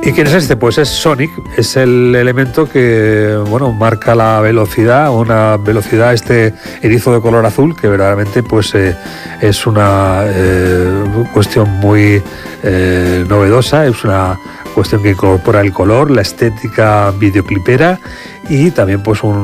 ¿Y quién es este? Pues es Sonic, es el elemento que, bueno, marca la velocidad, una velocidad, este erizo de color azul, que verdaderamente pues es una cuestión muy novedosa, es una cuestión que incorpora el color, la estética videoclipera y también pues un